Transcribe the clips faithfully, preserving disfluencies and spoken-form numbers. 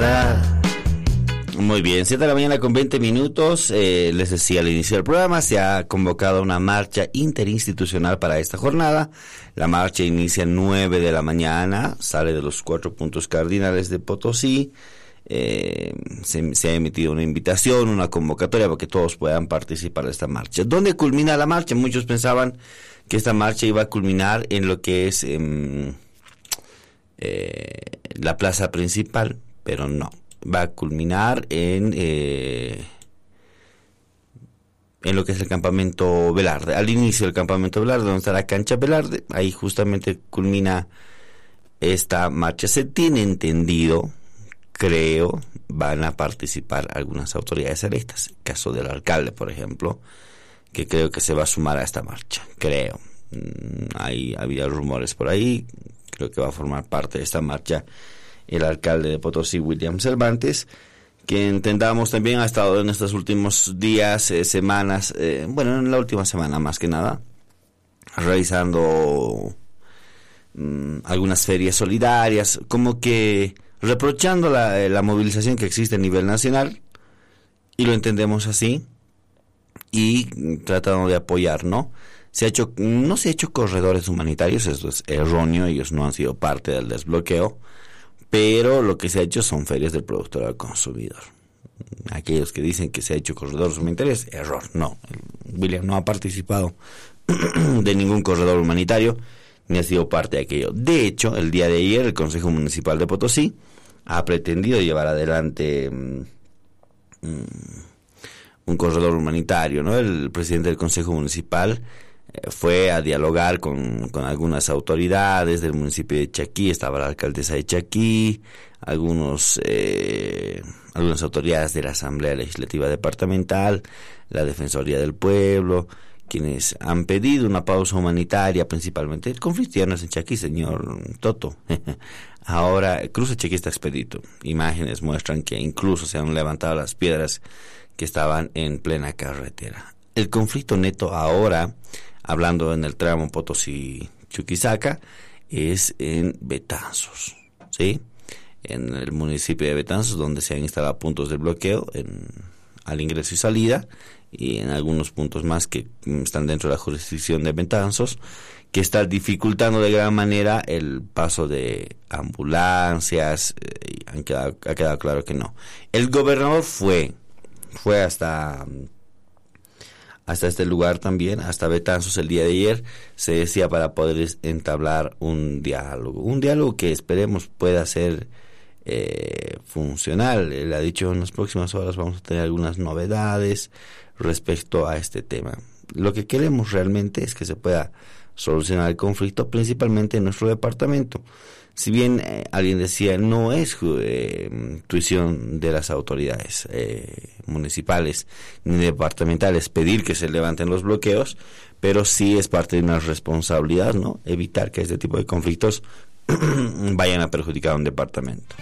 verdad. Muy bien, siete de la mañana con veinte minutos. Eh, les decía al inicio del programa, se ha convocado una marcha interinstitucional para esta jornada. La marcha inicia a nueve de la mañana, sale de los cuatro puntos cardinales de Potosí. Eh, se, se ha emitido una invitación, una convocatoria para que todos puedan participar de esta marcha. ¿Dónde culmina la marcha? Muchos pensaban que esta marcha iba a culminar en lo que es eh, eh, la plaza principal, pero no. Va a culminar en eh, en lo que es el campamento Velarde, al inicio del campamento Velarde, donde está la cancha Velarde. Ahí justamente culmina esta marcha. Se tiene entendido, creo, van a participar algunas autoridades electas, el caso del alcalde, por ejemplo, que creo que se va a sumar a esta marcha, creo. Ahí había rumores por ahí, creo que va a formar parte de esta marcha el alcalde de Potosí, William Cervantes, que entendamos también ha estado en estos últimos días, eh, semanas, eh, bueno, en la última semana más que nada, realizando mmm, algunas ferias solidarias, como que reprochando la, la movilización que existe a nivel nacional, y lo entendemos así, y tratando de apoyar, ¿no? Se ha hecho, no se ha hecho corredores humanitarios, eso es erróneo, ellos no han sido parte del desbloqueo, pero lo que se ha hecho son ferias del productor al consumidor. Aquellos que dicen que se ha hecho corredores humanitarios, error, no. William no ha participado de ningún corredor humanitario, ni ha sido parte de aquello. De hecho, el día de ayer, el Consejo Municipal de Potosí ha pretendido llevar adelante um, um, un corredor humanitario, ¿no? El presidente del Consejo Municipal fue a dialogar con, con algunas autoridades del municipio de Chaquí, estaba la alcaldesa de Chaquí, algunos eh, algunas autoridades de la Asamblea Legislativa Departamental, la Defensoría del Pueblo, quienes han pedido una pausa humanitaria, principalmente. El conflicto ya no es en Chaquí, señor Toto. Ahora, cruce Chaquí está expedito. Imágenes muestran que incluso se han levantado las piedras que estaban en plena carretera. El conflicto neto ahora, hablando en el tramo Potosí-Chuquisaca, es en Betanzos, ¿sí? En el municipio de Betanzos, donde se han instalado puntos de bloqueo en, al ingreso y salida, y en algunos puntos más que están dentro de la jurisdicción de Betanzos, que está dificultando de gran manera el paso de ambulancias. Eh, han quedado, ha quedado claro que no. El gobernador fue, fue hasta... hasta este lugar también, hasta Betanzos el día de ayer, se decía para poder entablar un diálogo, un diálogo que esperemos pueda ser eh, funcional. Él ha dicho en las próximas horas vamos a tener algunas novedades respecto a este tema. Lo que queremos realmente es que se pueda solucionar el conflicto, principalmente en nuestro departamento. Si bien eh, alguien decía no es eh, tuición de las autoridades eh, municipales ni departamentales pedir que se levanten los bloqueos, pero sí es parte de una responsabilidad, ¿no? Evitar que este tipo de conflictos vayan a perjudicar a un departamento.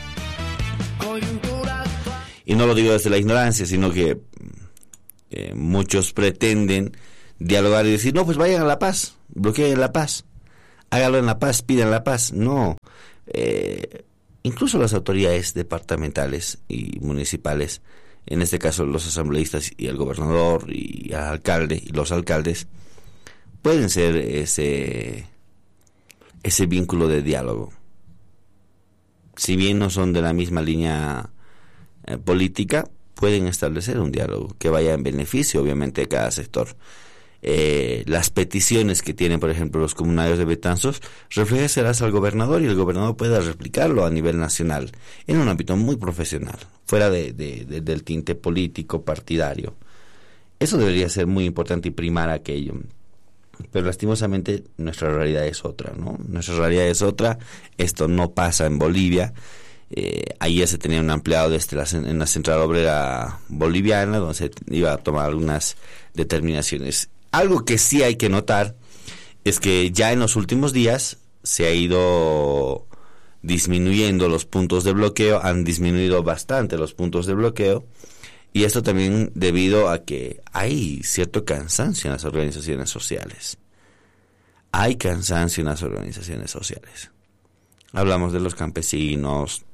Y no lo digo desde la ignorancia, sino que eh, muchos pretenden dialogar y decir, no, pues vayan a La Paz, bloqueen La Paz, hágalo en La Paz, pidan La Paz. No, eh, incluso las autoridades departamentales y municipales, en este caso los asambleístas y el gobernador y el alcalde y los alcaldes, pueden ser ese ese vínculo de diálogo. Si bien no son de la misma línea eh, política, pueden establecer un diálogo que vaya en beneficio, obviamente, de cada sector. Eh, las peticiones que tienen, por ejemplo, los comunarios de Betanzos, refléjaselas al gobernador y el gobernador pueda replicarlo a nivel nacional, en un ámbito muy profesional, fuera de, de, de, del tinte político, partidario. Eso debería ser muy importante y primar aquello. Pero lastimosamente nuestra realidad es otra, ¿no? Nuestra realidad es otra. Esto no pasa en Bolivia. Eh, ayer se tenía un ampliado desde la, en la Central Obrera Boliviana, donde se iba a tomar algunas determinaciones. Algo que sí hay que notar es que ya en los últimos días se ha ido disminuyendo los puntos de bloqueo, han disminuido bastante los puntos de bloqueo, y esto también debido a que hay cierto cansancio en las organizaciones sociales. Hay cansancio en las organizaciones sociales. Hablamos de los campesinos,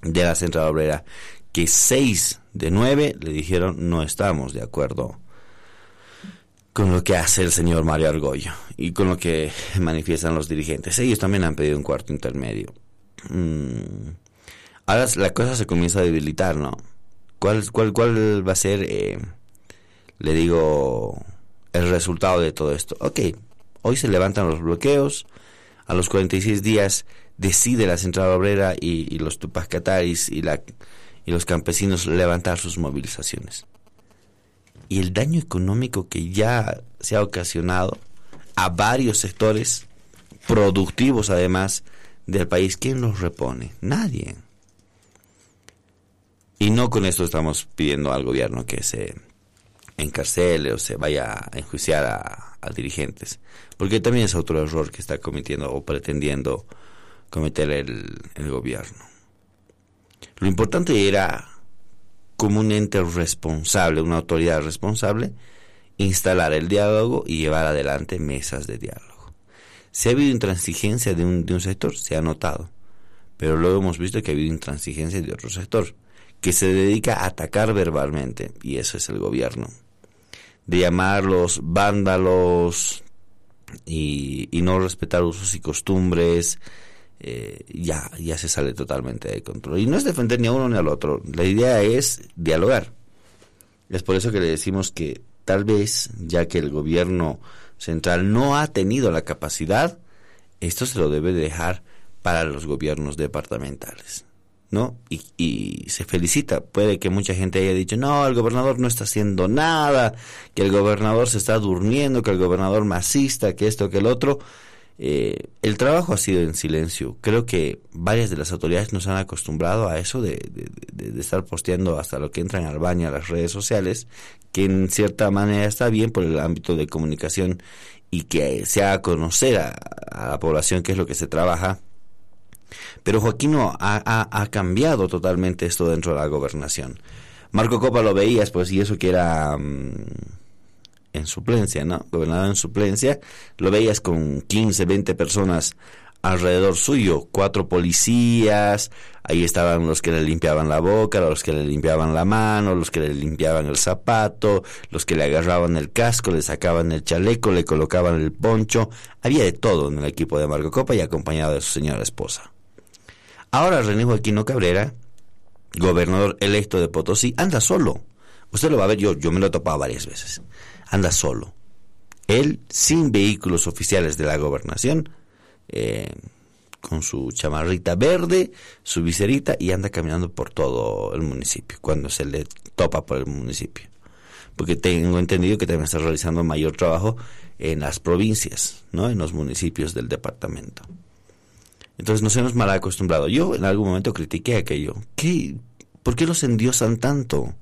de la Central Obrera, que seis de nueve le dijeron no estamos de acuerdo con lo que hace el señor Mario Argüello y con lo que manifiestan los dirigentes. Ellos también han pedido un cuarto intermedio. Mm. Ahora la cosa se comienza a debilitar, ¿no? ¿Cuál, cuál, cuál va a ser, eh, le digo, el resultado de todo esto? Ok, hoy se levantan los bloqueos, a los cuarenta y seis días decide la Central Obrera y, y los Tupac Kataris y, la, y los campesinos levantar sus movilizaciones. Y el daño económico que ya se ha ocasionado a varios sectores productivos, además, del país, ¿quién los repone? Nadie. Y no con esto estamos pidiendo al gobierno que se encarcele o se vaya a enjuiciar a, a dirigentes, porque también es otro error que está cometiendo o pretendiendo cometer el, el gobierno. Lo importante era, como un ente responsable, una autoridad responsable, instalar el diálogo y llevar adelante mesas de diálogo. Si ha habido intransigencia de un, de un sector, se ha notado, pero luego hemos visto que ha habido intransigencia de otro sector, que se dedica a atacar verbalmente, y eso es el gobierno. De llamarlos vándalos y, y no respetar usos y costumbres, eh, ya, ya se sale totalmente de control. Y no es defender ni a uno ni al otro, la idea es dialogar. Es por eso que le decimos que tal vez, ya que el gobierno central no ha tenido la capacidad, esto se lo debe dejar para los gobiernos departamentales, ¿no? Y, y se felicita. Puede que mucha gente haya dicho, no, el gobernador no está haciendo nada, que el gobernador se está durmiendo, que el gobernador masista, que esto, que el otro. Eh, el trabajo ha sido en silencio. Creo que varias de las autoridades nos han acostumbrado a eso de, de, de, de estar posteando hasta lo que entran al baño a las redes sociales, que en cierta manera está bien por el ámbito de comunicación y que se haga conocer a, a la población qué es lo que se trabaja. Pero Joaquino ha, ha, ha cambiado totalmente esto dentro de la gobernación. Marco Copa lo veías, pues, y eso que era um, en suplencia, ¿no? Gobernador en suplencia, lo veías con quince, veinte personas alrededor suyo, cuatro policías, ahí estaban los que le limpiaban la boca, los que le limpiaban la mano, los que le limpiaban el zapato, los que le agarraban el casco, le sacaban el chaleco, le colocaban el poncho. Había de todo en el equipo de Marco Copa y acompañado de su señora esposa. Ahora René Joaquino Cabrera, gobernador electo de Potosí, anda solo. Usted lo va a ver, yo, yo me lo he topado varias veces. Anda solo. Él, sin vehículos oficiales de la gobernación, eh, con su chamarrita verde, su viserita, y anda caminando por todo el municipio, cuando se le topa por el municipio. Porque tengo entendido que también está realizando mayor trabajo en las provincias, ¿no? En los municipios del departamento. Entonces nos hemos mal acostumbrado. Yo en algún momento critiqué aquello. ¿Qué? ¿Por qué los endiosan tanto?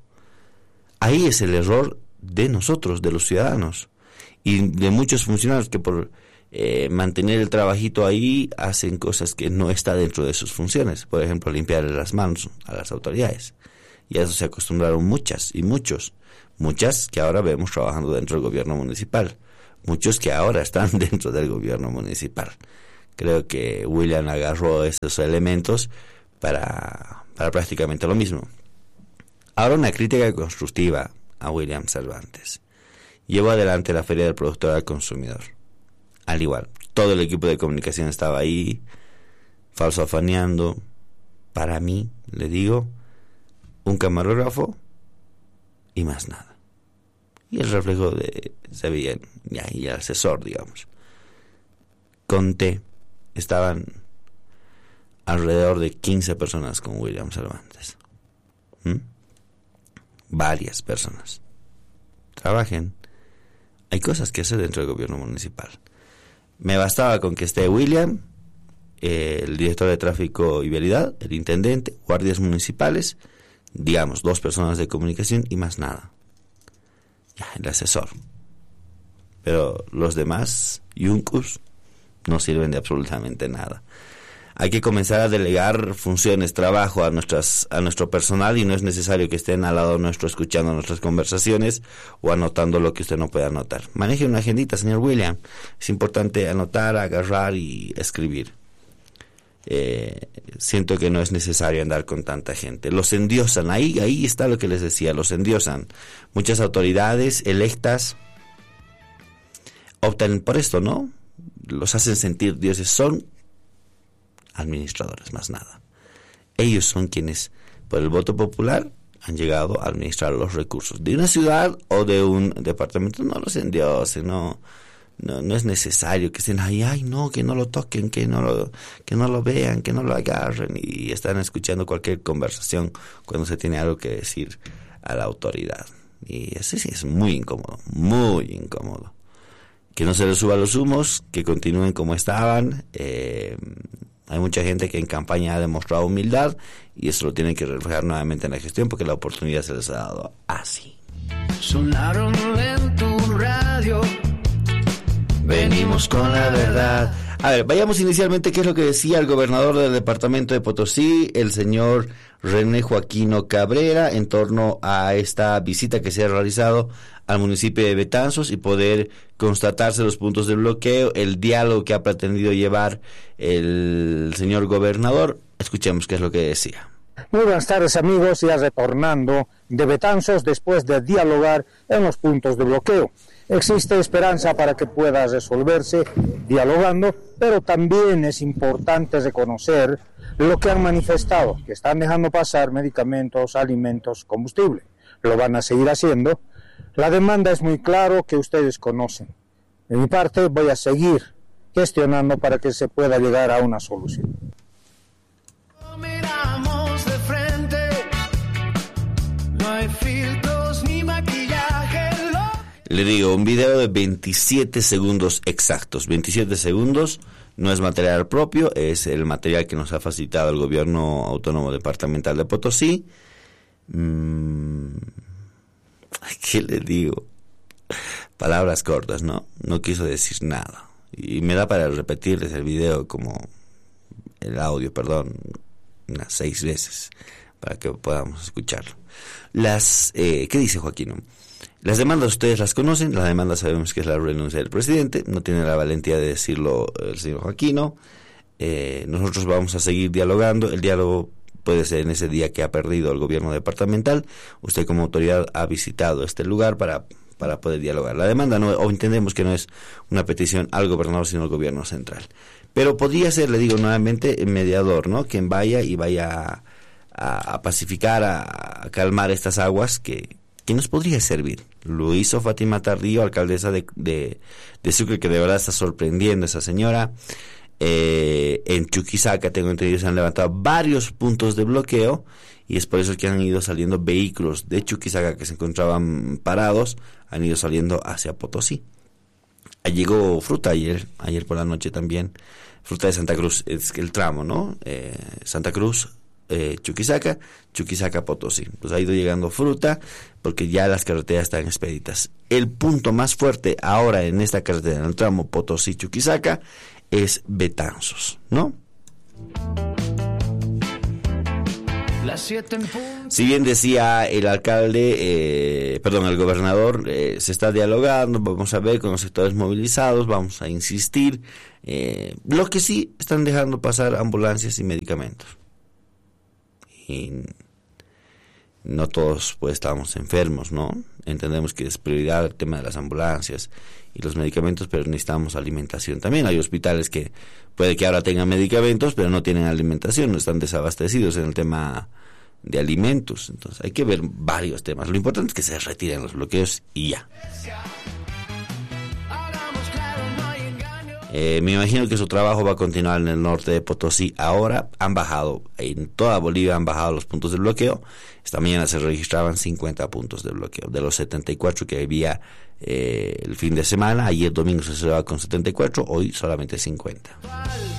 Ahí es el error de nosotros, de los ciudadanos, y de muchos funcionarios que por eh, mantener el trabajito ahí hacen cosas que no está dentro de sus funciones. Por ejemplo, limpiarle las manos a las autoridades. Y a eso se acostumbraron muchas y muchos. Muchas que ahora vemos trabajando dentro del gobierno municipal. Muchos que ahora están dentro del gobierno municipal. Creo que William agarró esos elementos para, para prácticamente lo mismo. Ahora una crítica constructiva a William Cervantes. Llevó adelante la Feria del Productor al Consumidor. Al igual, todo el equipo de comunicación estaba ahí, falsofaneando. Para mí, le digo, un camarógrafo y más nada. Y el reflejo de se veía, ya, y el asesor, digamos. Conté, estaban alrededor de quince personas con William Cervantes. ¿Mm? Varias personas. Trabajen. Hay cosas que hacer dentro del gobierno municipal. Me bastaba con que esté William, eh, el director de tráfico y vialidad, el intendente, guardias municipales, digamos, dos personas de comunicación y más nada. Ya, el asesor. Pero los demás, yuncus, no sirven de absolutamente nada. Hay que comenzar a delegar funciones, trabajo a nuestras a nuestro personal, y no es necesario que estén al lado nuestro escuchando nuestras conversaciones o anotando lo que usted no puede anotar. Maneje una agendita, señor William. Es importante anotar, agarrar y escribir. eh, siento que no es necesario andar con tanta gente. Los endiosan, ahí, ahí está lo que les decía, los endiosan. Muchas autoridades electas optan por esto, ¿no? Los hacen sentir dioses, son administradores, más nada. Ellos son quienes, por el voto popular, han llegado a administrar los recursos de una ciudad o de un departamento. No los endiosen, no, no, no es necesario que estén ahí, ay no, que no lo toquen, que no lo, que no lo vean, que no lo agarren, y están escuchando cualquier conversación cuando se tiene algo que decir a la autoridad. Y eso sí es muy incómodo, muy incómodo. Que no se les suba los humos, que continúen como estaban. Eh, hay mucha gente que en campaña ha demostrado humildad y eso lo tienen que reflejar nuevamente en la gestión porque la oportunidad se les ha dado así. Sonaron en tu radio, venimos con la verdad. A ver, vayamos inicialmente qué es lo que decía el gobernador del departamento de Potosí, el señor René Joaquino Cabrera, en torno a esta visita que se ha realizado al municipio de Betanzos y poder constatarse los puntos de bloqueo, el diálogo que ha pretendido llevar el señor gobernador. Escuchemos qué es lo que decía. Muy buenas tardes, amigos, ya retornando de Betanzos después de dialogar en los puntos de bloqueo. Existe esperanza para que pueda resolverse dialogando, pero también es importante reconocer lo que han manifestado, que están dejando pasar medicamentos, alimentos, combustible. Lo van a seguir haciendo. La demanda es muy claro que ustedes conocen. De mi parte voy a seguir gestionando para que se pueda llegar a una solución. Miramos de frente, no hay filtros ni maquillaje. Le digo, un video de veintisiete segundos exactos. veintisiete segundos, no es material propio, es el material que nos ha facilitado el gobierno autónomo departamental de Potosí. Mm, ¿Qué le digo? Palabras cortas, ¿no? No quiso decir nada. Y me da para repetirles el video como el audio, perdón, unas seis veces para que podamos escucharlo. Las, eh, ¿qué dice Joaquín? Las demandas ustedes las conocen, la demanda sabemos que es la renuncia del presidente, no tiene la valentía de decirlo el señor Joaquino. Eh, nosotros vamos a seguir dialogando, el diálogo puede ser en ese día que ha perdido el gobierno departamental. Usted como autoridad ha visitado este lugar para, para poder dialogar. La demanda no, o entendemos que no es una petición al gobernador sino al gobierno central. Pero podría ser, le digo nuevamente, mediador, ¿no? Quien vaya y vaya a, a pacificar, a, a calmar estas aguas que que nos podría servir. Lo hizo Fátima Tardío, alcaldesa de, de, de Sucre, que de verdad está sorprendiendo a esa señora. Eh, en Chuquisaca, tengo entendido, se han levantado varios puntos de bloqueo y es por eso que han ido saliendo vehículos de Chuquisaca que se encontraban parados, han ido saliendo hacia Potosí. Llegó fruta ayer, ayer por la noche también, fruta de Santa Cruz, es el tramo, ¿no? Eh, Santa Cruz, Eh, Chuquisaca, Chuquisaca, Potosí. Pues ha ido llegando fruta porque ya las carreteras están expeditas. El punto más fuerte ahora en esta carretera, en el tramo Potosí-Chuquisaca, es Betanzos, ¿no? Si bien decía el alcalde, eh, perdón, el gobernador, eh, se está dialogando, vamos a ver con los sectores movilizados, vamos a insistir. Eh, lo que sí, están dejando pasar ambulancias y medicamentos. Y no todos pues estamos enfermos, ¿no? Entendemos que es prioridad el tema de las ambulancias y los medicamentos, pero necesitamos alimentación. También hay hospitales que puede que ahora tengan medicamentos, pero no tienen alimentación, no están desabastecidos en el tema de alimentos. Entonces hay que ver varios temas. Lo importante es que se retiren los bloqueos y ya. Eh, me imagino que su trabajo va a continuar en el norte de Potosí. Ahora han bajado, en toda Bolivia han bajado los puntos de bloqueo. Esta mañana se registraban cincuenta puntos de bloqueo. De los setenta y cuatro que había eh, el fin de semana, ayer domingo se cerraba con setenta y cuatro, hoy solamente cincuenta.